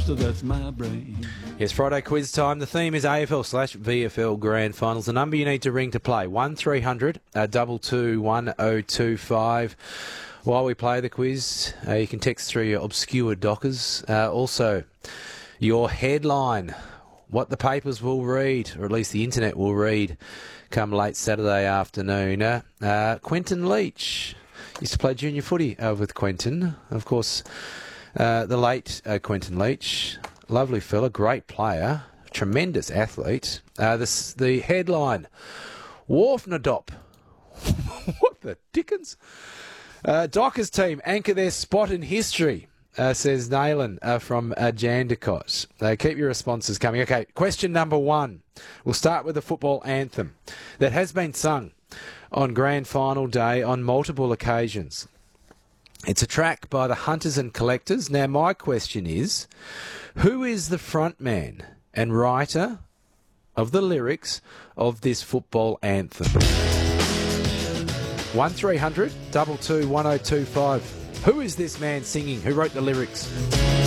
so that's my brain. Yes, Friday quiz time. The theme is AFL/VFL Grand Finals. The number you need to ring to play, 1300 222 1025. While we play the quiz, you can text through your obscure dockers. Also, your headline, what the papers will read, or at least the internet will read, come late Saturday afternoon. Quentin Leach. Used to play junior footy with Quentin. Of course, the late Quentin Leach. Lovely fella, great player, tremendous athlete. The headline, Wharfnadop. What the dickens? Dockers team anchor their spot in history, says Naylan from Jandakot. Keep your responses coming. Okay, question number 1. We'll start with the football anthem that has been sung on Grand Final Day on multiple occasions. It's a track by the Hunters and Collectors. Now, my question is, who is the frontman and writer of the lyrics of this football anthem? 1300 222 1025. Who is this man singing? Who wrote the lyrics?